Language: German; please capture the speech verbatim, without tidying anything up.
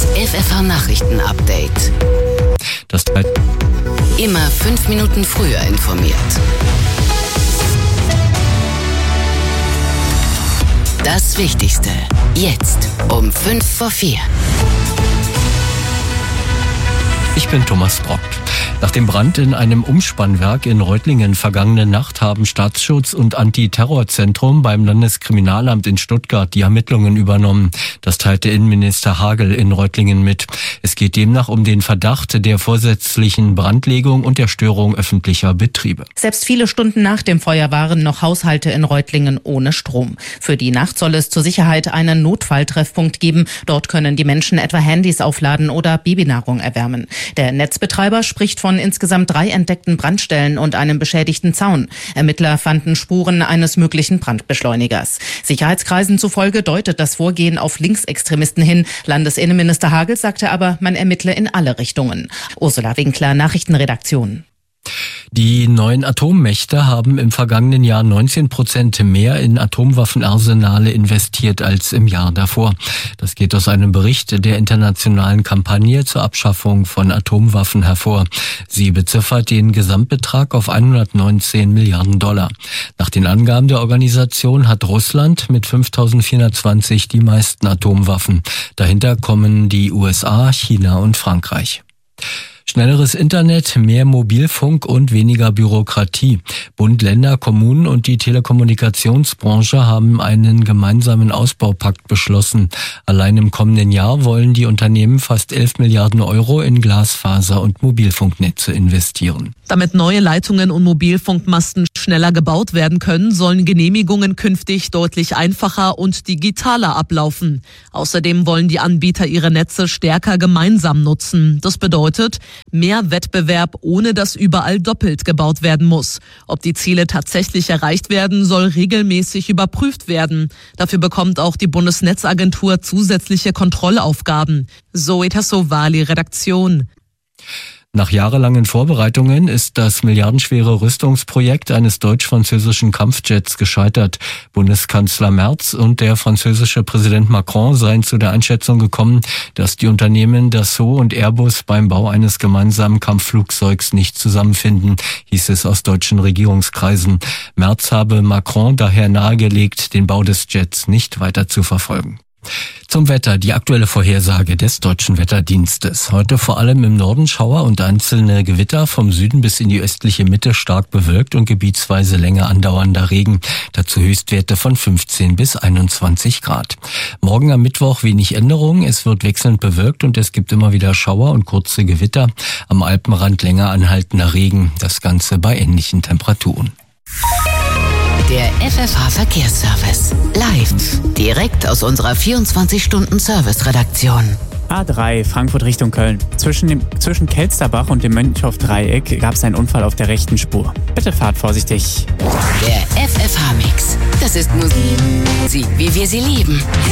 Das F F H-Nachrichten-Update. Das Immer fünf Minuten früher informiert. Das Wichtigste. Jetzt um fünf vor vier. Ich bin Thomas Brock. Nach dem Brand in einem Umspannwerk in Reutlingen vergangene Nacht haben Staatsschutz und Antiterrorzentrum beim Landeskriminalamt in Stuttgart die Ermittlungen übernommen. Das teilte Innenminister Hagel in Reutlingen mit. Es geht demnach um den Verdacht der vorsätzlichen Brandlegung und der Störung öffentlicher Betriebe. Selbst viele Stunden nach dem Feuer waren noch Haushalte in Reutlingen ohne Strom. Für die Nacht soll es zur Sicherheit einen Notfalltreffpunkt geben. Dort können die Menschen etwa Handys aufladen oder Babynahrung erwärmen. Der Netzbetreiber spricht von insgesamt drei entdeckten Brandstellen und einem beschädigten Zaun. Ermittler fanden Spuren eines möglichen Brandbeschleunigers. Sicherheitskreisen zufolge deutet das Vorgehen auf Linksextremisten hin. Landesinnenminister Hagel sagte aber, man ermittle in alle Richtungen. Ursula Winkler, Nachrichtenredaktion. Die neuen Atommächte haben im vergangenen Jahr neunzehn Prozent mehr in Atomwaffenarsenale investiert als im Jahr davor. Das geht aus einem Bericht der internationalen Kampagne zur Abschaffung von Atomwaffen hervor. Sie beziffert den Gesamtbetrag auf hundertneunzehn Milliarden Dollar. Nach den Angaben der Organisation hat Russland mit fünftausendvierhundertzwanzig die meisten Atomwaffen. Dahinter kommen die U S A, China und Frankreich. Schnelleres Internet, mehr Mobilfunk und weniger Bürokratie. Bund, Länder, Kommunen und die Telekommunikationsbranche haben einen gemeinsamen Ausbaupakt beschlossen. Allein im kommenden Jahr wollen die Unternehmen fast elf Milliarden Euro in Glasfaser- und Mobilfunknetze investieren. Damit neue Leitungen und Mobilfunkmasten schneller gebaut werden können, sollen Genehmigungen künftig deutlich einfacher und digitaler ablaufen. Außerdem wollen die Anbieter ihre Netze stärker gemeinsam nutzen. Das bedeutet mehr Wettbewerb, ohne dass überall doppelt gebaut werden muss. Ob die Ziele tatsächlich erreicht werden, soll regelmäßig überprüft werden. Dafür bekommt auch die Bundesnetzagentur zusätzliche Kontrollaufgaben. Zoe Tassovali, Redaktion. Nach jahrelangen Vorbereitungen ist das milliardenschwere Rüstungsprojekt eines deutsch-französischen Kampfjets gescheitert. Bundeskanzler Merz und der französische Präsident Macron seien zu der Einschätzung gekommen, dass die Unternehmen Dassault und Airbus beim Bau eines gemeinsamen Kampfflugzeugs nicht zusammenfinden, hieß es aus deutschen Regierungskreisen. Merz habe Macron daher nahegelegt, den Bau des Jets nicht weiter zu verfolgen. Zum Wetter, die aktuelle Vorhersage des Deutschen Wetterdienstes. Heute vor allem im Norden Schauer und einzelne Gewitter, vom Süden bis in die östliche Mitte stark bewölkt und gebietsweise länger andauernder Regen. Dazu Höchstwerte von fünfzehn bis einundzwanzig Grad. Morgen am Mittwoch wenig Änderungen, es wird wechselnd bewölkt und es gibt immer wieder Schauer und kurze Gewitter. Am Alpenrand länger anhaltender Regen, das Ganze bei ähnlichen Temperaturen. Der F F H-Verkehrsservice. Live. Direkt aus unserer vierundzwanzig-Stunden-Service-Redaktion. A drei, Frankfurt Richtung Köln. Zwischen, dem, zwischen Kelsterbach und dem Mönchhoff-Dreieck gab es einen Unfall auf der rechten Spur. Bitte fahrt vorsichtig. Der F F H-Mix. Das ist Musik, wie wir sie lieben.